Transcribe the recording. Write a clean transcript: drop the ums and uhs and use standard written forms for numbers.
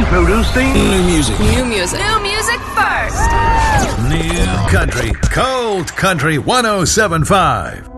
Produce theme. New music. New music. New music first. New country. Cold Country 107.5.